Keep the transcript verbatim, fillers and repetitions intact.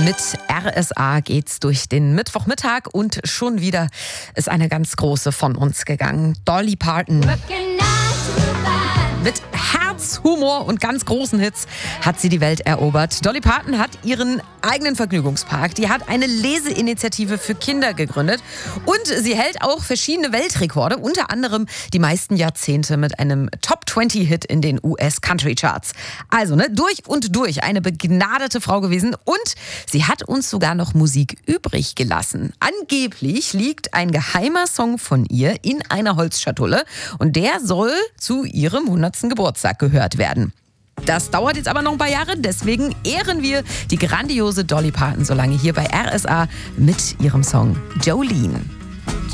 Mit R S A geht's durch den Mittwochmittag und schon wieder ist eine ganz große von uns gegangen. Dolly Parton. Mit Herz, Humor und ganz großen Hits hat sie die Welt erobert. Dolly Parton hat ihren eigenen Vergnügungspark. Die hat eine Leseinitiative für Kinder gegründet. Und sie hält auch verschiedene Weltrekorde, unter anderem die meisten Jahrzehnte mit einem Top zwanzig Hit in den U S Country Charts. Also ne, durch und durch eine begnadete Frau gewesen. Und sie hat uns sogar noch Musik übrig gelassen. Angeblich liegt ein geheimer Song von ihr in einer Holzschatulle. Und der soll zu ihrem hundertsten Geburtstag gehört werden. Das dauert jetzt aber noch ein paar Jahre, deswegen ehren wir die grandiose Dolly Parton so lange hier bei R S A mit ihrem Song Jolene.